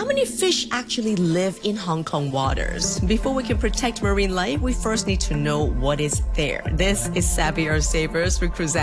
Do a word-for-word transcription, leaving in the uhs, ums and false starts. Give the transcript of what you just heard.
how many fish actually live in Hong Kong waters? Before we can protect marine life, we first need to know what is there. This is Savvy Our Savers with Cruzan.